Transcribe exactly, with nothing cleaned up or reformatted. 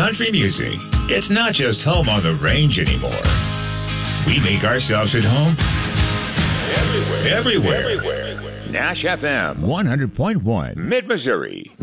country music. It's not just home on the range anymore. We make ourselves at home everywhere. Everywhere. Everywhere. Nash F M one hundred point one, Mid-Missouri.